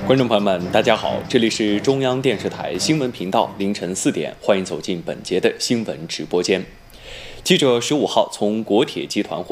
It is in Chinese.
观众朋友们，大家好，这里是中央电视台新闻频道，凌晨4点，欢迎走进本节的新闻直播间。记者15号从国铁集团获